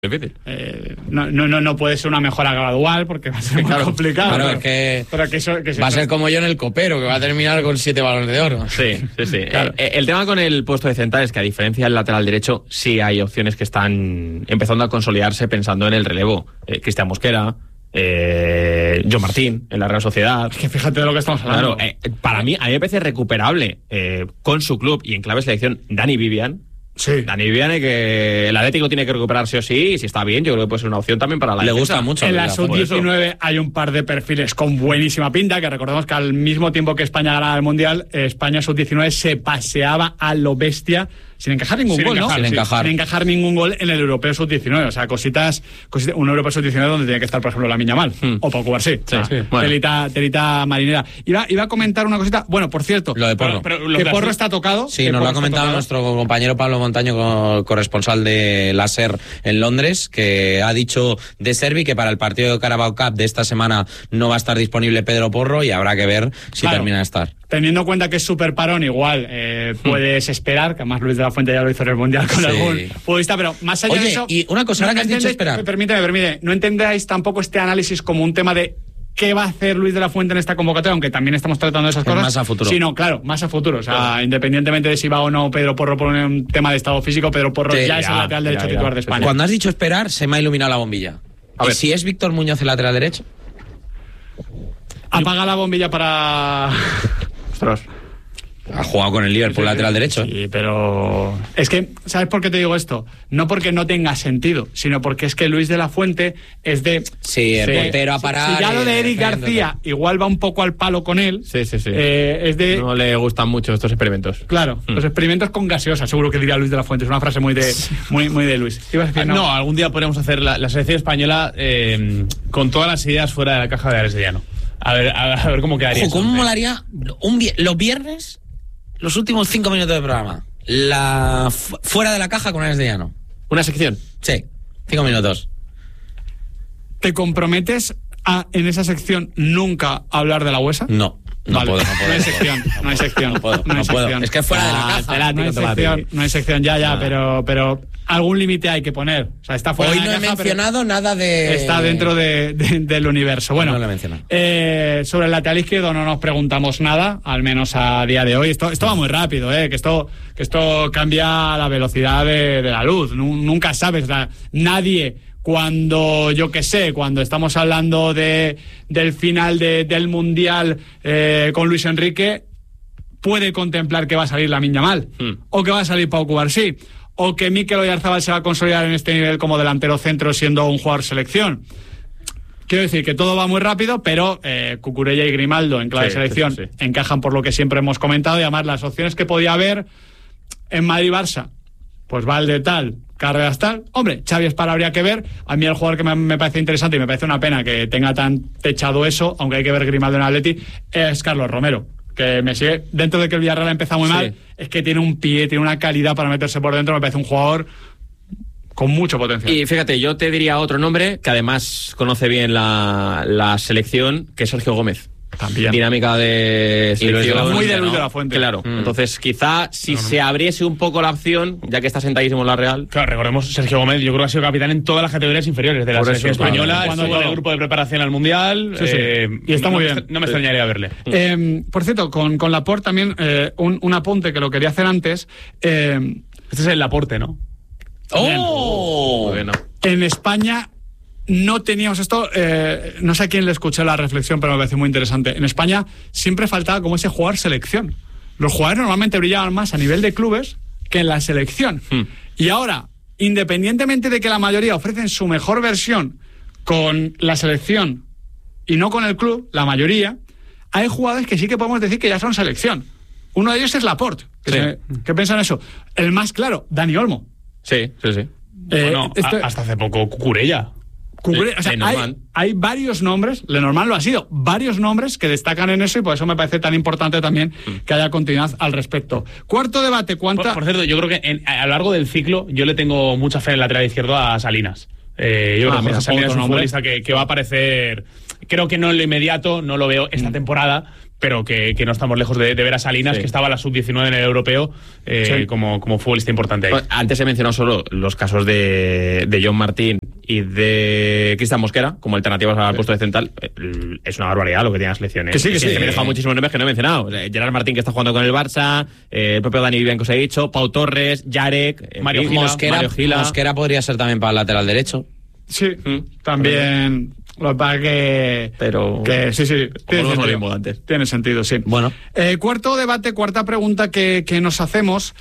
No puede ser una mejora gradual porque va a ser muy complicado. Claro, pero que va a ser como yo en el copero, que va a terminar con 7 balones de oro. Sí. Claro. El tema con el puesto de central es que, a diferencia del lateral derecho, sí hay opciones que están empezando a consolidarse pensando en el relevo. Cristian Mosquera, John Martín en la Real Sociedad. Es que fíjate de lo que estamos hablando. Claro, a mí me parece recuperable con su club y en clave selección Dani Vivian. Sí. Dani Vivian, que el Atlético tiene que recuperar sí o sí, y si está bien, yo creo que puede ser una opción también para la Le defensa. gusta mucho. En la sub-19 hay un par de perfiles con buenísima pinta, que recordemos que al mismo tiempo que España ganaba el Mundial, España sub-19 se paseaba a lo bestia sin encajar ningún gol, ¿no? Sin encajar ningún gol en el Europeo sub-19. O sea, cositas, un Europeo sub-19 donde tiene que estar, por ejemplo, Lamine Yamal o Pau Cubarsí. Bueno. Telita marinera. Iba a comentar una cosita. Bueno, por cierto, lo de Porro. Que Porro está tocado. Sí, nos lo ha comentado nuestro compañero Pablo Montaño, corresponsal de la SER en Londres, que ha dicho de Servi que para el partido de Carabao Cup de esta semana no va a estar disponible Pedro Porro y habrá que ver si termina de estar. Teniendo en cuenta que es súper parón, igual puedes esperar, que además Luis de la Fuente ya lo hizo en el Mundial con algún futbolista, pero más allá de eso... y una cosa, ahora que has dicho esperar... Permíteme, no entendáis tampoco este análisis como un tema de qué va a hacer Luis de la Fuente en esta convocatoria, aunque también estamos tratando de esas cosas. Más a futuro. Sino, claro, más a futuro. O sea, independientemente de si va o no Pedro Porro por un tema de estado físico, Pedro Porro ya es el lateral derecho titular de España. Cuando has dicho esperar, se me ha iluminado la bombilla. A ver, si es Víctor Muñoz el lateral derecho... Apaga la bombilla para... Ostras. Ha jugado con el Liverpool lateral derecho. Sí, pero... Es que, ¿sabes por qué te digo esto? No porque no tenga sentido, sino porque es que Luis de la Fuente es de... Sí, el portero a parar... Si ya lo de Eric García igual va un poco al palo con él... Sí. Es de... No le gustan mucho estos experimentos. Claro, los experimentos con gaseosa, seguro que diría Luis de la Fuente. Es una frase muy de Luis. ¿Ibas a decir, no, algún día podríamos hacer la selección española con todas las ideas fuera de la caja de Ares de Llano. A ver cómo quedaría. ¿Cómo molaría los viernes, los últimos 5 minutos del programa, fuera de la caja con Ares de Llano? ¿Una sección? Sí, 5 minutos. ¿Te comprometes en esa sección nunca hablar de la Huesa? No puedo. No hay sección. No puedo. Es que fuera de la caja. No hay sección, ya, pero algún límite hay que poner. O sea, está fuera Hoy de la no caja, he mencionado nada de... Está dentro del universo. Bueno, no lo he mencionado. Sobre el lateral izquierdo no nos preguntamos nada, al menos a día de hoy. Esto va muy rápido, que esto cambia a la velocidad de la luz. Nunca sabes, o sea, nadie... Cuando estamos hablando del final del Mundial con Luis Enrique, puede contemplar que va a salir Lamine Yamal, o que va a salir Pau Cubarsí, o que Mikel Oyarzabal se va a consolidar en este nivel como delantero centro siendo un jugador selección. Quiero decir que todo va muy rápido, pero Cucurella y Grimaldo en clave de selección encajan por lo que siempre hemos comentado, y además las opciones que podía haber en Madrid-Barça, pues Valde tal, Carreras tal. Hombre, Xavi Espara habría que ver. A mí el jugador que me parece interesante y me parece una pena que tenga tan techado eso, aunque hay que ver Grimaldo en Atleti, es Carlos Romero, que me sigue, dentro de que el Villarreal ha empezado muy mal, es que tiene un pie, tiene una calidad para meterse por dentro. Me parece un jugador con mucho potencial. Y fíjate, yo te diría otro nombre que además conoce bien la selección, que es Sergio Gómez. También. Dinámica de selección. Muy de Luis de la Fuente. Claro. Entonces, quizá si se abriese un poco la opción, ya que está sentadísimo en la Real. Claro, recordemos, Sergio Gómez, yo creo que ha sido capitán en todas las categorías inferiores de la selección española. Estuvo en el grupo de preparación al Mundial. Y está muy bien. No me extrañaría verle. Por cierto, con Laporte también, un apunte que lo quería hacer antes. Este es el Laporte, ¿no? ¡Oh! Bueno. En España no teníamos esto, no sé a quién le escuché la reflexión, pero me pareció muy interesante. En España siempre faltaba como ese jugador selección. Los jugadores normalmente brillaban más a nivel de clubes que en la selección. Y ahora, independientemente de que la mayoría ofrecen su mejor versión con la selección y no con el club, la mayoría, hay jugadores que sí que podemos decir que ya son selección. Uno de ellos es Laporte. ¿Qué piensan eso? El más claro, Dani Olmo. Sí. Bueno, hasta hace poco Cucurella. O sea, hay varios nombres, Lenormand lo ha sido, varios nombres que destacan en eso, y por eso me parece tan importante también que haya continuidad al respecto. Cuarto debate, Por cierto, yo creo que a lo largo del ciclo yo le tengo mucha fe en el lateral izquierdo a Salinas. Yo creo que Salinas es un futbolista que va a aparecer, creo que no en lo inmediato, no lo veo esta temporada, pero que no estamos lejos de ver a Salinas, que estaba la sub-19 en el europeo, como futbolista importante ahí. Antes he mencionado solo los casos de John Martín y de Cristian Mosquera como alternativas al puesto de central. Es una barbaridad lo que tiene las selecciones. Que sí. Me he dejado muchísimos nombres que no he mencionado. Gerard Martín, que está jugando con el Barça, el propio Dani Vivian, que os he dicho, Pau Torres, Yarek, Mario Gila. Mosquera podría ser también para el lateral derecho. Sí, también. Lo que pasa que sí. Tiene sentido, sí. Bueno. Cuarto debate, cuarta pregunta que nos hacemos.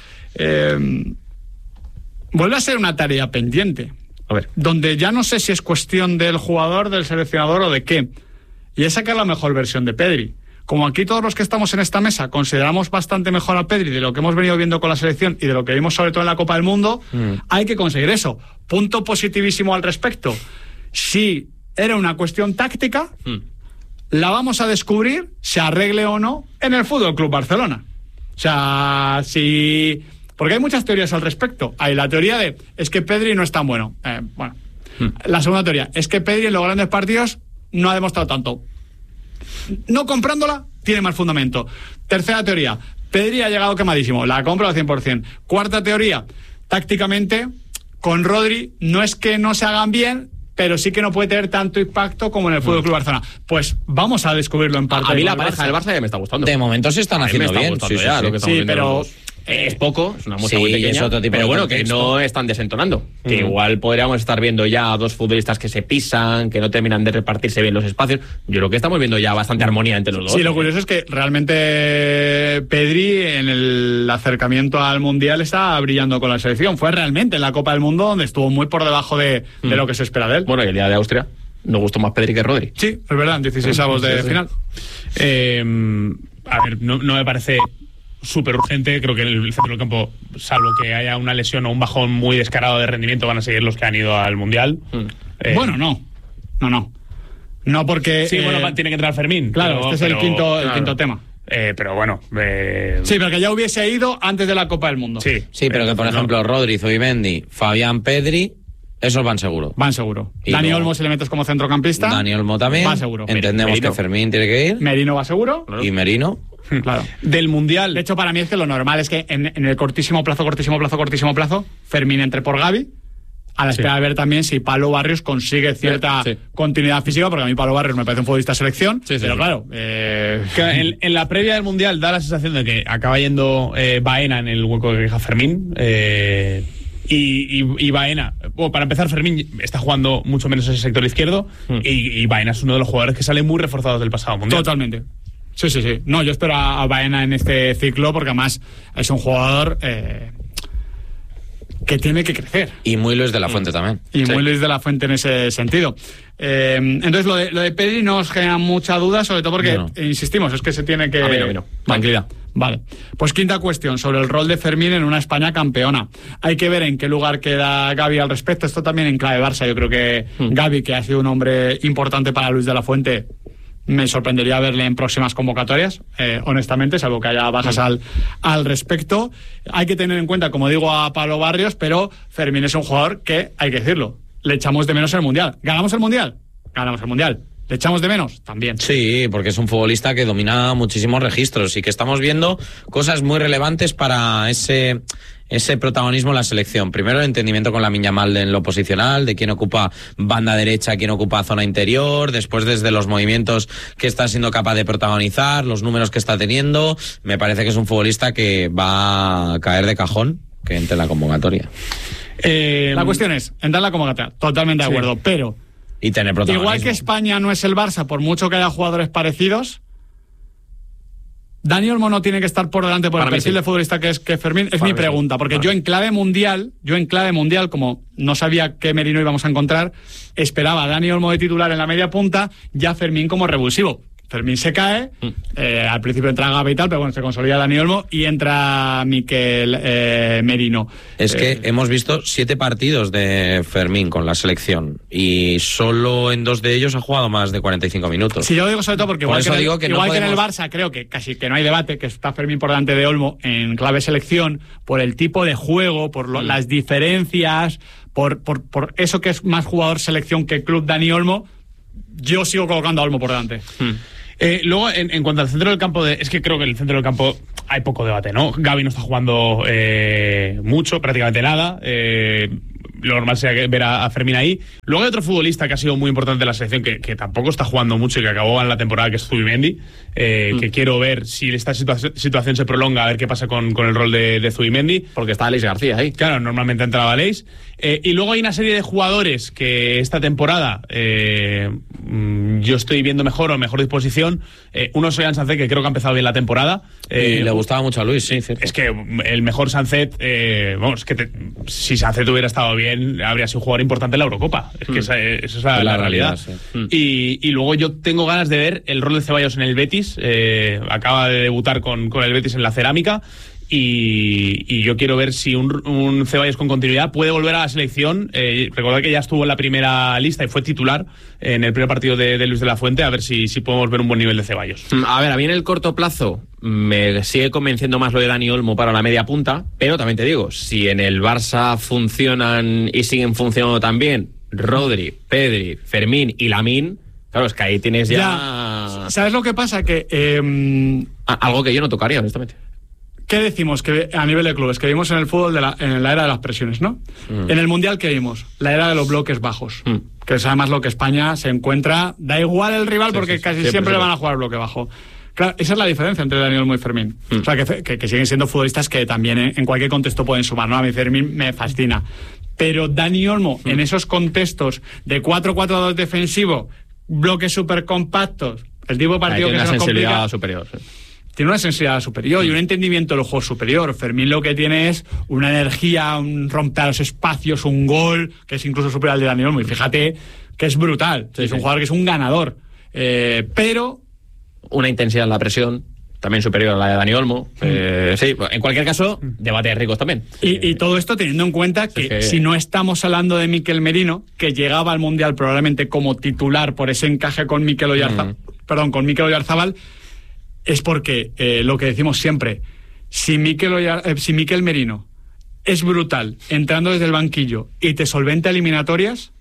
Vuelve a ser una tarea pendiente. A ver. Donde ya no sé si es cuestión del jugador, del seleccionador o de qué. Y es sacar la mejor versión de Pedri. Como aquí todos los que estamos en esta mesa consideramos bastante mejor a Pedri de lo que hemos venido viendo con la selección y de lo que vimos sobre todo en la Copa del Mundo, hay que conseguir eso. Punto positivísimo al respecto. Si era una cuestión táctica, la vamos a descubrir, se arregle o no, en el Fútbol Club Barcelona. O sea, si... Porque hay muchas teorías al respecto. Hay la teoría de, es que Pedri no es tan bueno. La segunda teoría, es que Pedri en los grandes partidos no ha demostrado tanto. No comprándola, tiene más fundamento. Tercera teoría, Pedri ha llegado quemadísimo, la compro al 100%. Cuarta teoría, tácticamente, con Rodri no es que no se hagan bien, pero sí que no puede tener tanto impacto como en el Fútbol Club Barcelona. Pues vamos a descubrirlo en parte. A mí la pareja del Barça ya me está gustando. De momento se están haciendo bien. Sí, pero es poco, es una muestra muy pequeña, es otro tipo pero de bueno, contexto. que no están desentonando. Que igual podríamos estar viendo ya a dos futbolistas que se pisan, que no terminan de repartirse bien los espacios. Yo creo que estamos viendo ya bastante armonía entre los dos. Sí, lo curioso es que realmente Pedri en el acercamiento al Mundial está brillando con la selección. Fue realmente en la Copa del Mundo donde estuvo muy por debajo de lo que se espera de él. Bueno, y el día de Austria nos gustó más Pedri que Rodri. Sí, es verdad, 16avos de final. A ver, no me parece súper urgente. Creo que en el centro del campo, salvo que haya una lesión o un bajón muy descarado de rendimiento, van a seguir los que han ido al Mundial. Bueno, no, no porque... Sí, bueno, tiene que entrar Fermín. Claro, este es el quinto tema. Pero bueno... Sí, pero que ya hubiese ido antes de la Copa del Mundo. Sí, pero que por ejemplo Rodri, Zubimendi, Fabián, Pedri, esos van seguro. Van seguro. Y Dani luego, Olmo, si le metes como centrocampista. Dani Olmo también. Va seguro. Entendemos Merino. que Fermín tiene que ir. Merino va seguro. Y Merino. Claro. Del Mundial... De hecho, para mí es que lo normal es que en el cortísimo plazo, Fermín entre por Gavi, a la espera de ver también si Pablo Barrios consigue cierta continuidad física, porque a mí Pablo Barrios me parece un futbolista de selección, pero claro... Que en la previa del Mundial da la sensación de que acaba yendo Baena en el hueco que deja Fermín. Y Baena, para empezar, Fermín está jugando mucho menos en ese sector izquierdo, y Baena es uno de los jugadores que sale muy reforzados del pasado Mundial. Totalmente. Sí. No, yo espero a Baena en este ciclo, porque además es un jugador que tiene que crecer. Y muy Luis de la Fuente también. Y muy Luis de la Fuente en ese sentido. Entonces, lo de Pedri nos genera mucha duda, sobre todo porque, insistimos, es que se tiene que... A mí no. Tranquilidad. Vale. Pues quinta cuestión, sobre el rol de Fermín en una España campeona. Hay que ver en qué lugar queda Gavi al respecto. Esto también en clave Barça. Yo creo que Gavi, que ha sido un hombre importante para Luis de la Fuente, me sorprendería verle en próximas convocatorias, honestamente, salvo que haya bajas al respecto. Hay que tener en cuenta, como digo, a Pablo Barrios, pero Fermín es un jugador que, hay que decirlo, le echamos de menos en el Mundial. ¿Ganamos el Mundial? Ganamos el Mundial. ¿Le echamos de menos? También. Sí, porque es un futbolista que domina muchísimos registros y que estamos viendo cosas muy relevantes para ese protagonismo en la selección. Primero, el entendimiento con Lamine Yamal en lo posicional, de quién ocupa banda derecha, quién ocupa zona interior, después desde los movimientos que está siendo capaz de protagonizar, los números que está teniendo. Me parece que es un futbolista que va a caer de cajón, que entre en la convocatoria. La cuestión es, entrar en la convocatoria, totalmente de acuerdo, pero... Y tener protagonismo. Igual que España no es el Barça, por mucho que haya jugadores parecidos, Dani Olmo no tiene que estar por delante por el perfil de futbolista que es Fermín. Es mi pregunta, porque yo en clave mundial, como no sabía qué Merino íbamos a encontrar, esperaba a Dani Olmo de titular en la media punta, ya Fermín como revulsivo. Fermín se cae, al principio entra Gavi y tal, pero bueno, se consolida Dani Olmo y entra Mikel Merino. Es que hemos visto 7 partidos de Fermín con la selección y solo en 2 de ellos ha jugado más de 45 minutos. Sí, yo lo digo sobre todo porque igual que en el podemos... Barça creo que casi que no hay debate, que está Fermín por delante de Olmo en clave selección, por el tipo de juego, por las diferencias, por eso que es más jugador selección que club Dani Olmo. Yo sigo colocando a Olmo por delante. Luego, en cuanto al centro del campo, es que creo que en el centro del campo hay poco debate, ¿no? Gavi no está jugando mucho, prácticamente nada. Lo normal sería ver a Fermín ahí. Luego hay otro futbolista que ha sido muy importante en la selección, que tampoco está jugando mucho y que acabó en la temporada, que es Zubimendi, que quiero ver si esta situación se prolonga, a ver qué pasa con el rol de Zubimendi. Porque está Aleix García ahí. Claro, normalmente entraba Aleix. Y luego hay una serie de jugadores que esta temporada yo estoy viendo mejor o en mejor disposición. Uno es Ollán Sancet, que creo que ha empezado bien la temporada. Y le gustaba mucho a Luis, sí, cierto. Es que el mejor Sancet, si Sancet hubiera estado bien, habría sido un jugador importante en la Eurocopa. Es que esa es la realidad. Sí. Y luego yo tengo ganas de ver el rol de Ceballos en el Betis. Acaba de debutar con el Betis en la Cerámica. Y yo quiero ver si un Ceballos con continuidad puede volver a la selección. Recordad que ya estuvo en la primera lista y fue titular en el primer partido de Luis de la Fuente. A ver si podemos ver un buen nivel de Ceballos. A ver, a mí en el corto plazo me sigue convenciendo más lo de Dani Olmo para la media punta, pero también te digo, si en el Barça funcionan y siguen funcionando también Rodri, Pedri, Fermín y Lamine, claro, es que ahí tienes ya... ¿Sabes lo que pasa? Que algo que yo no tocaría, honestamente. ¿Qué decimos que a nivel de clubes? Que vimos en el fútbol en la era de las presiones, ¿no? En el Mundial, ¿qué vimos? La era de los bloques bajos. Que es además lo que España se encuentra. Da igual el rival, porque casi siempre le van a jugar bloque bajo. Claro, esa es la diferencia entre Dani Olmo y Fermín. O sea, que siguen siendo futbolistas que también en cualquier contexto pueden sumar, ¿no? A mí Fermín me fascina. Pero Dani Olmo, en esos contextos de 4-4-2 defensivo, bloques súper compactos, el tipo de partido que se nos complica... superior, sí. Tiene una sensibilidad superior y un entendimiento del juego superior. Fermín lo que tiene es una energía, un romper los espacios, un gol, que es incluso superior al de Dani Olmo. Y fíjate que es brutal. Es un jugador que es un ganador. Pero... una intensidad en la presión también superior a la de Dani Olmo. Sí, en cualquier caso, debates ricos también. Y todo esto teniendo en cuenta que si no estamos hablando de Mikel Merino, que llegaba al Mundial probablemente como titular por ese encaje con Mikel Oyarzábal, es porque lo que decimos siempre, si Mikel Merino es brutal entrando desde el banquillo y te solventa eliminatorias,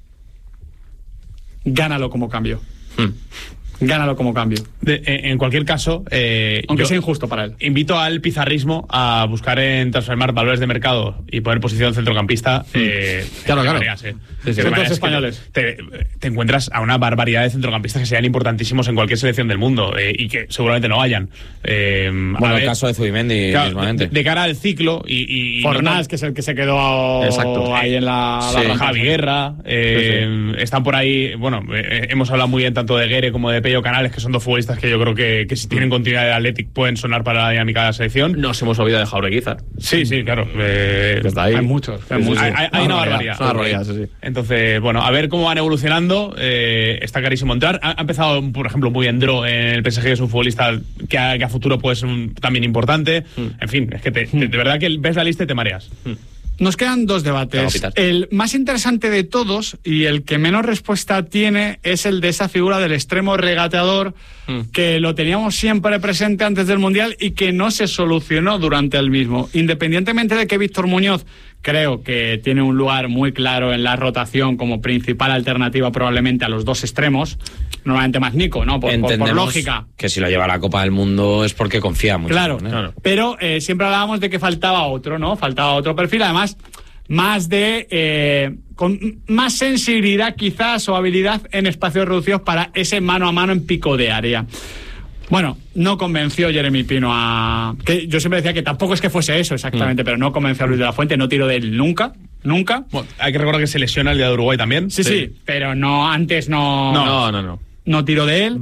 gánalo como cambio. Gánalo como cambio. En cualquier caso, aunque sea injusto para él. Invito al pizarrismo a buscar en Transfermarkt valores de mercado y poner posición centrocampista. Claro. Son todos españoles. Te encuentras a una barbaridad de centrocampistas que sean importantísimos en cualquier selección del mundo y que seguramente no vayan. Bueno, el caso de Zubimendi, claro, mismamente. De cara al ciclo y Fornals, que es el que se quedó ahí en la Javi Guerra. Están por ahí, bueno, hemos hablado muy bien tanto de Guerre como de Pello Canales, que son dos futbolistas que yo creo que si tienen continuidad de Athletic pueden sonar para la dinámica de la selección. Nos hemos olvidado de Jaureguiza. Sí, claro. Está ahí. Hay muchos. Hay una barbaridad. Sí. Entonces, bueno, a ver cómo van evolucionando. Está carísimo entrar. Ha empezado, por ejemplo, muy en Dro en el PSG, que es un futbolista que a futuro puede ser también importante. En fin, es que de verdad que ves la lista y te mareas. Nos quedan dos debates. El más interesante de todos y el que menos respuesta tiene es el de esa figura del extremo regateador que lo teníamos siempre presente antes del Mundial y que no se solucionó durante el mismo. Independientemente de que Víctor Muñoz creo que tiene un lugar muy claro en la rotación como principal alternativa probablemente a los dos extremos, normalmente más Nico, ¿no? Por lógica. Que si lo lleva a la Copa del Mundo es porque confía mucho. Claro. Pero siempre hablábamos de que faltaba otro, ¿no? Faltaba otro perfil, además más con más sensibilidad quizás o habilidad en espacios reducidos para ese mano a mano en pico de área. Bueno, no convenció Jeremy Pino que yo siempre decía que tampoco es que fuese eso exactamente, pero no convenció a Luis de la Fuente, no tiró de él nunca. Bueno, hay que recordar que se lesiona el día de Uruguay también. Sí, pero antes no tiró de él.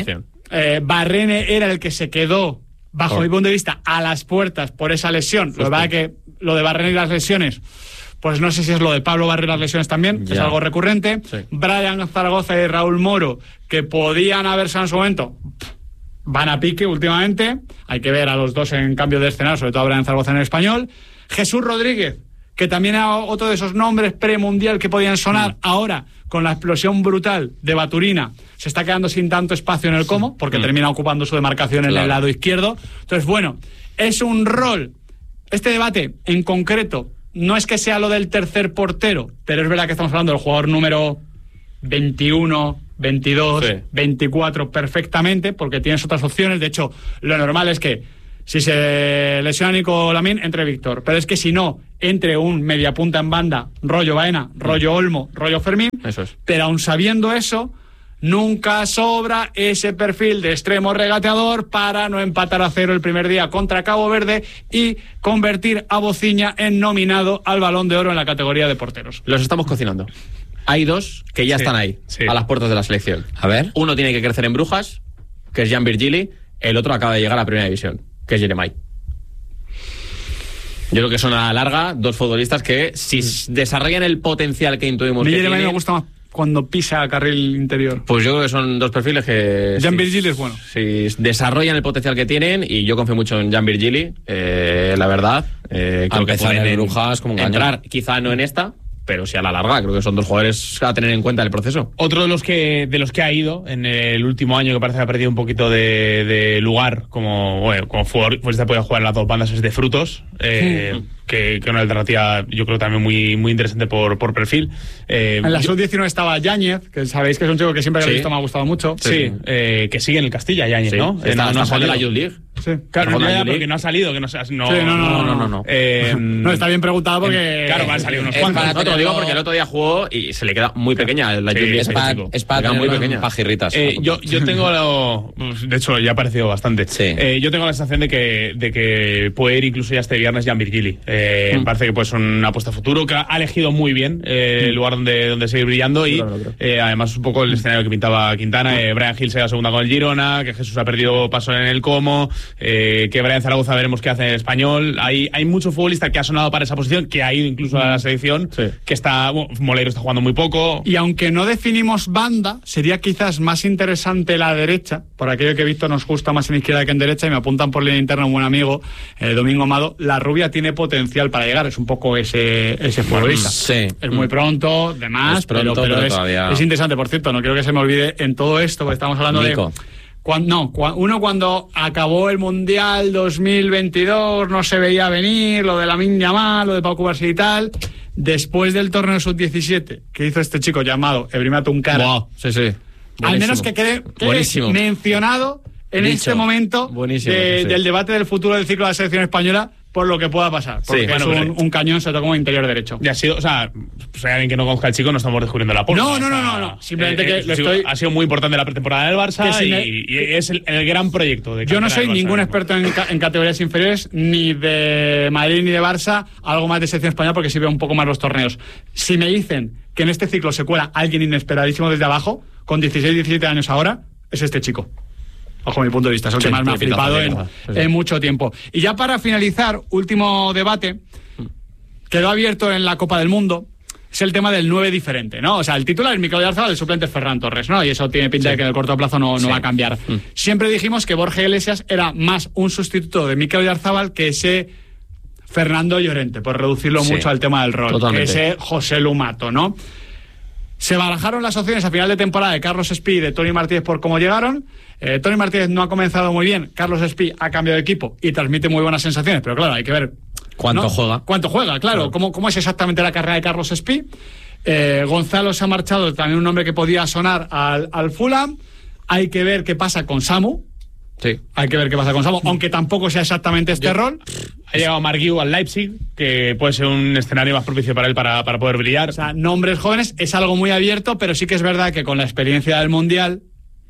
Barrene era el que se quedó, bajo mi punto de vista, a las puertas por esa lesión. Lo verdad que lo de Barrene y las lesiones, pues no sé si es lo de Pablo Barrera y las lesiones también, es algo recurrente. Sí. Brian Zaragoza y Raúl Moro, que podían haberse en su momento, van a pique últimamente. Hay que ver a los dos en cambio de escenario, sobre todo a Brian Zaragoza en el español. Jesús Rodríguez, que también era otro de esos nombres premundial que podían sonar. Ahora, con la explosión brutal de Baturina, se está quedando sin tanto espacio en el como, porque termina ocupando su demarcación en el lado izquierdo. Entonces, bueno, es un rol. Este debate, en concreto, no es que sea lo del tercer portero, pero es verdad que estamos hablando del jugador número 21, 22, Sí. 24 perfectamente, porque tienes otras opciones. De hecho, lo normal es que si se lesiona Nico Lamín, entre Víctor. Pero es que si no, entre un mediapunta en banda, rollo Baena, rollo Olmo, rollo Fermín. Eso es. Pero aun sabiendo eso, nunca sobra ese perfil de extremo regateador para no empatar a 0 el primer día contra Cabo Verde y convertir a Bociña en nominado al Balón de Oro en la categoría de porteros. Los estamos cocinando. Hay dos que ya están ahí, a las puertas de la selección. A ver. Uno tiene que crecer en Brujas, que es Jan Virgili. El otro acaba de llegar a la primera división, que es Jeremai. Yo creo que son a la larga dos futbolistas que, si desarrollan el potencial que intuimos que Jeremai tienen, me gusta más cuando pisa carril interior. pues yo creo que son dos perfiles que... Jan Virgili es bueno. Si desarrollan el potencial que tienen, y yo confío mucho en Jan Virgili, la verdad. Creo que empezar pueden en Brujas como un cañón. entrar, quizá no en esta, pero sí a la larga. Creo que son dos jugadores a tener en cuenta en el proceso. Otro de los que ha ido en el último año, que parece que ha perdido un poquito de lugar como futbolista puede jugar en las dos bandas, es de Frutos, que una alternativa yo creo también muy, muy interesante por perfil. En la sub-19 estaba Yáñez, que sabéis que es un chico que siempre que he visto me ha gustado mucho. Sí, que sigue en el Castilla, Yáñez, Sí, ¿no? está ha jugando salido. la Youth League. Sí. Claro, Está jugando la Youth porque League. no ha salido, que no. No. No, está bien preguntado porque... Claro, van a salir unos Es cuantos. para No te lo digo tenerlo- porque el otro día jugó y se le queda muy pequeña la Youth League. Es para Le queda muy pequeña. pajirritas. Yo tengo de hecho ya ha aparecido bastante. Sí. Yo tengo la sensación de que puede ir incluso ya este viernes Jan Virgili. Me parece que puede ser una apuesta a futuro, que ha elegido muy bien el lugar donde seguir brillando y además un poco el escenario que pintaba Quintana. Brian Hill se da segunda con el Girona, que Jesús ha perdido paso en el Como, que Brian Zaragoza veremos qué hace en el Español. Hay mucho futbolista que ha sonado para esa posición, que ha ido incluso a la selección, que está... Moleiro está jugando muy poco. Y aunque no definimos banda, sería quizás más interesante la derecha, por aquello que he visto nos gusta más en izquierda que en derecha, y me apuntan por línea interna un buen amigo, Domingo Amado. La rubia tiene potencial para llegar, es un poco ese futbolista. Sí. Es muy pronto, demás, Es pronto, pero pero todavía... es interesante. Por cierto, no quiero que se me olvide en todo esto, porque estamos hablando Nico. de... Cuando acabó el Mundial 2022 no se veía venir lo de Lamine Yamal, lo de Pau Cubarsí y tal. Después del torneo sub-17 que hizo este chico llamado Ebrima Tunkara, Wow, sí, sí. al menos que quede Buenísimo. mencionado en Dicho. este momento Buenísimo, sí. del debate del futuro del ciclo de la selección española, por lo que pueda pasar, porque Sí. es Bueno, un cañón, se toca como interior derecho. Ya ha sido, o sea, pues hay alguien que no conozca al chico, no estamos descubriendo la pólvora. No. Simplemente que lo estoy... Ha sido muy importante la pretemporada del Barça Que si me- y es el gran proyecto de Yo no cantera soy del Barça ningún ahora mismo. experto en categorías inferiores, ni de Madrid ni de Barça, algo más de selección española, porque sí veo un poco más los torneos. Si me dicen que en este ciclo se cuela alguien inesperadísimo desde abajo, con 16, 17 años ahora, es este chico. Bajo mi punto de vista, es el que más me ha flipado en mucho tiempo. Y ya para finalizar, último debate, quedó abierto en la Copa del Mundo, es el tema del 9 diferente, ¿no? O sea, el titular es Mikel Oyarzabal, el suplente es Ferran Torres, ¿no? Y eso tiene pinta de que en el corto plazo no va a cambiar. Siempre dijimos que Borja Iglesias era más un sustituto de Mikel Oyarzabal que ese Fernando Llorente, por reducirlo mucho al tema del rol. Totalmente. Que ese José Lumato, ¿no? Se barajaron las opciones a final de temporada de Carlos Espí y de Toni Martínez por cómo llegaron. Toni Martínez no ha comenzado muy bien, Carlos Espí ha cambiado de equipo y transmite muy buenas sensaciones, pero claro, hay que ver ¿Cuánto juega? ¿Cuánto juega? Claro. ¿Cómo es exactamente la carrera de Carlos Espí? Gonzalo se ha marchado, también un nombre que podía sonar al Fulham. Hay que ver qué pasa con Samu. Sí. Hay que ver qué pasa con Samu, aunque tampoco sea exactamente este rol. Ha llegado Marc Guiu al Leipzig, que puede ser un escenario más propicio para él para poder brillar. O sea, nombres jóvenes es algo muy abierto, pero sí que es verdad que con la experiencia del Mundial,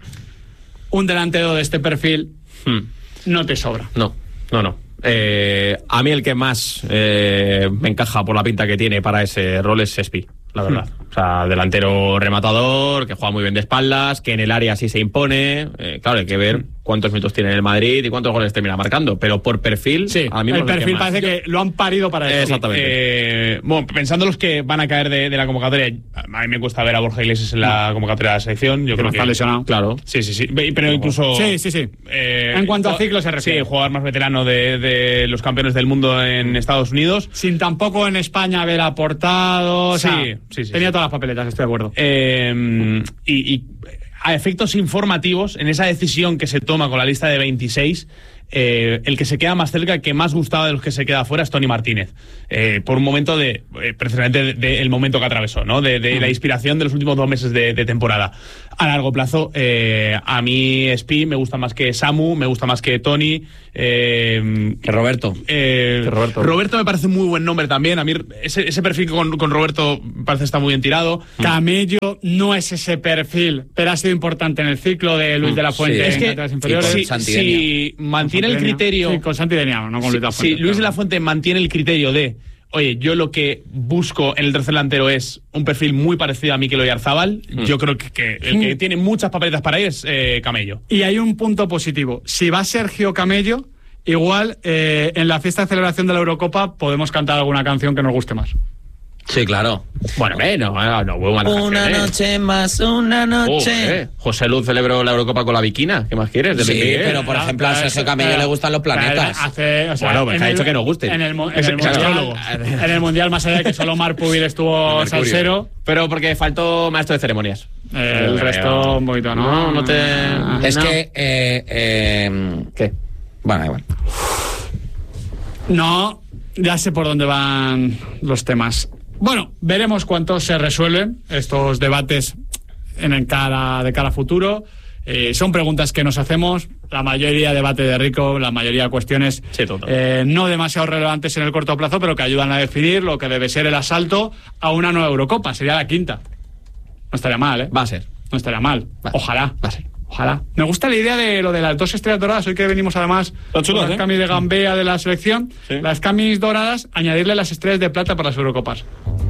un delantero de este perfil no te sobra. No. A mí el que más me encaja por la pinta que tiene para ese rol es Sespi, la verdad. O sea, delantero rematador, que juega muy bien de espaldas, que en el área sí se impone. Claro, hay que ver cuántos minutos tiene en el Madrid y cuántos goles termina marcando. Pero por perfil, Sí, a mí el perfil parece que lo han parido para eso. Exactamente. Bueno, pensando los que van a caer de la convocatoria, a mí me cuesta ver a Borja Iglesias en la convocatoria de la selección. Yo Que creo no que está lesionado. Claro. Sí. Pero incluso... Sí. En cuanto a ciclo se refiere. Sí, jugador más veterano de los campeones del mundo en Estados Unidos. Sin tampoco en España haber aportado. O sea, Sí. tenía todas las papeletas, estoy de acuerdo. Y a efectos informativos, en esa decisión que se toma con la lista de 26, el que se queda más cerca, el que más gustaba de los que se queda fuera es Toni Martínez. Por un momento precisamente del momento que atravesó, ¿no? De la inspiración de los últimos 2 meses de temporada. A largo plazo, a mí Spi me gusta más que Samu, me gusta más que Toni. Que Roberto. Roberto me parece un muy buen nombre también. A mí ese perfil con Roberto parece estar muy bien tirado. Camello no es ese perfil, pero ha sido importante en el ciclo de Luis de la Fuente en categorías inferiores. Si mantiene el criterio... Sí, con Santidenia, no con Luis de la Fuente. Si Luis de la Fuente mantiene el criterio de, oye, yo lo que busco en el tercer delantero es un perfil muy parecido a Mikel Oyarzábal, yo creo que el que tiene muchas papeletas para ir es Camello. Y hay un punto positivo. Si va Sergio Camello, igual en la fiesta de celebración de la Eurocopa podemos cantar alguna canción que nos guste más. Sí, claro. Bueno, una noche más, una noche. José Luz celebró la Eurocopa con la Viquina. ¿Qué más quieres? Sí, pero por ejemplo a Sergio Camello le gustan los planetas. Bueno, pues ha dicho que no guste. En el Mundial, más allá de que solo Marc Pubil estuvo salsero. Pero porque faltó maestro de ceremonias. El resto un poquito, ¿no? No te... Es que... ¿Qué? Bueno, igual. No, ya sé por dónde van los temas. Bueno, veremos cuántos se resuelven estos debates de cara a futuro. Son preguntas que nos hacemos, la mayoría debate de Rico, la mayoría cuestiones no demasiado relevantes en el corto plazo, pero que ayudan a definir lo que debe ser el asalto a una nueva Eurocopa. Sería la 5ª. No estaría mal, ¿eh? Va a ser. No estaría mal. Ojalá. Va a ser. Ojalá. Me gusta la idea de lo de las 2 estrellas doradas. Hoy que venimos además con las camis de Gambea de la selección, las camis doradas, añadirle las estrellas de plata para las Eurocopas.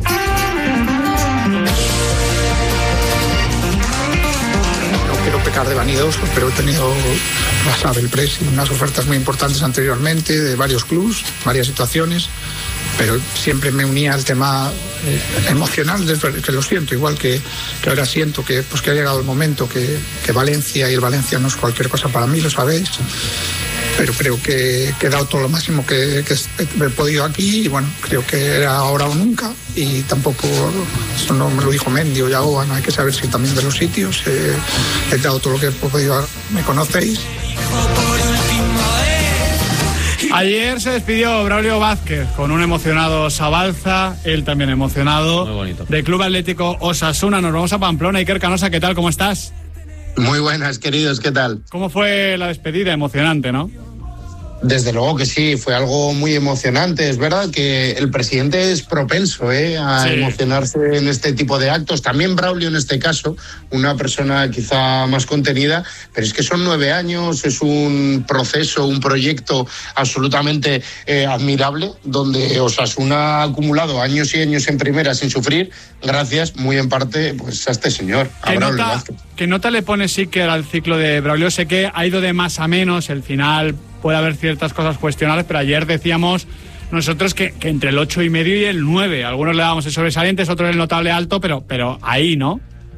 No quiero pecar de vanidoso, pero he tenido, vas a ver, el press y unas ofertas muy importantes anteriormente de varios clubs, varias situaciones, pero siempre me unía al tema emocional, que lo siento, igual que ahora siento que ha llegado el momento, que Valencia, y el Valencia no es cualquier cosa para mí, lo sabéis, pero creo que he dado todo lo máximo que he podido aquí, y bueno, creo que era ahora o nunca, y tampoco, eso no me lo dijo Mendy o Yagoba, no hay que saber si también de los sitios, he dado todo lo que he podido, me conocéis. Ayer se despidió Braulio Vázquez con un emocionado Sabalza, él también emocionado. Muy bonito. Del Club Atlético Osasuna. Nos vamos a Pamplona. Iker Canosa, ¿qué tal? ¿Cómo estás? Muy buenas, queridos, ¿qué tal? ¿Cómo fue la despedida? Emocionante, ¿no? Desde luego que sí, fue algo muy emocionante. Es verdad que el presidente es propenso a emocionarse en este tipo de actos. También Braulio en este caso, una persona quizá más contenida, pero es que son 9 años, es un proceso, un proyecto absolutamente admirable, donde Osasuna ha acumulado años y años en primera sin sufrir, gracias muy en parte pues a este señor, a Braulio Vázquez. ¿Qué nota le pone Iker al ciclo de Braulio? Sé que ha ido de más a menos, el final puede haber ciertas cosas cuestionables, pero ayer decíamos nosotros que entre el 8,5 y el 9. Algunos le dábamos el sobresalientes, otros el notable alto, pero ahí, ¿no?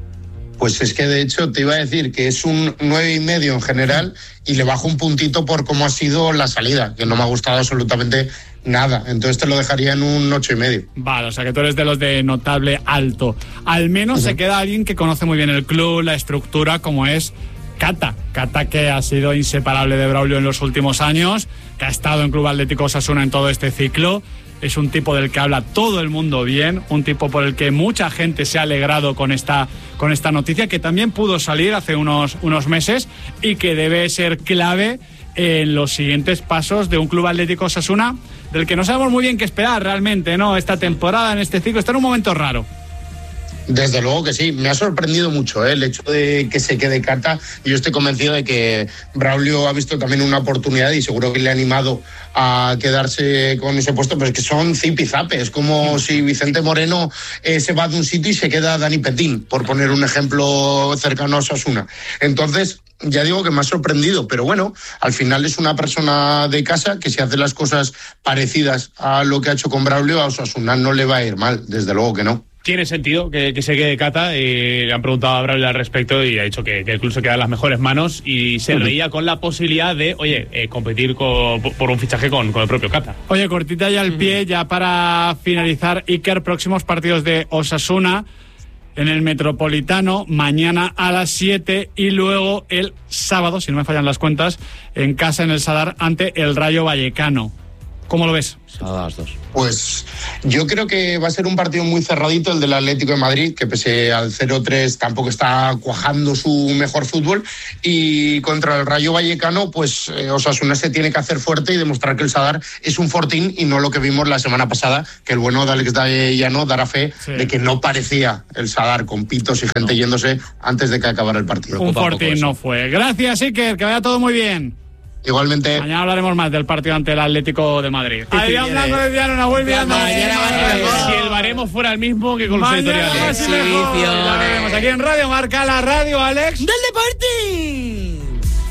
Pues es que de hecho te iba a decir que es un 9,5 en general y le bajo un puntito por cómo ha sido la salida, que no me ha gustado absolutamente nada. Entonces te lo dejaría en un 8,5. Vale, o sea que tú eres de los de notable alto. Al menos se queda alguien que conoce muy bien el club, la estructura, como es Cata, que ha sido inseparable de Braulio en los últimos años, que ha estado en Club Atlético Osasuna en todo este ciclo. Es un tipo del que habla todo el mundo bien, un tipo por el que mucha gente se ha alegrado con esta noticia, que también pudo salir hace unos meses y que debe ser clave en los siguientes pasos de un Club Atlético Osasuna del que no sabemos muy bien qué esperar realmente, ¿no? Esta temporada, en este ciclo, está en un momento raro. Desde luego que sí, me ha sorprendido mucho el hecho de que se quede Cata. Yo estoy convencido de que Braulio ha visto también una oportunidad y seguro que le ha animado a quedarse con ese puesto, pero es que son zipizape, es como si Vicente Moreno se va de un sitio y se queda Dani Petín, por poner un ejemplo cercano a Osasuna. Entonces, ya digo que me ha sorprendido, pero bueno, al final es una persona de casa que si hace las cosas parecidas a lo que ha hecho con Braulio, a Osasuna no le va a ir mal, desde luego que no. Tiene sentido que se quede Cata, le han preguntado a Braulio al respecto y ha dicho que el club se queda en las mejores manos y se reía con la posibilidad de, competir por un fichaje con el propio Cata. Oye, cortita ya al pie, ya para finalizar, Iker, próximos partidos de Osasuna. en el Metropolitano mañana a las 7 y luego el sábado, si no me fallan las cuentas, en casa en el Sadar ante el Rayo Vallecano. ¿Cómo lo ves? Sábado a las 2. Pues yo creo que va a ser un partido muy cerradito el del Atlético de Madrid, que pese al 0-3 tampoco está cuajando su mejor fútbol, y contra el Rayo Vallecano pues Osasuna se tiene que hacer fuerte y demostrar que el Sadar es un fortín y no lo que vimos la semana pasada, que el bueno de Alex Llano dará fe de que no parecía el Sadar con pitos y gente yéndose antes de que acabara el partido. Un fortín no fue. Gracias, Iker, que vaya todo muy bien. Igualmente. Mañana hablaremos más del partido ante el Atlético de Madrid. Adrián Blanco de Diano, Nahuel Miranda. Si el baremo fuera el mismo que con los editoriales. Aquí en Radio Marca, la radio, Alex. ¡Del deporte!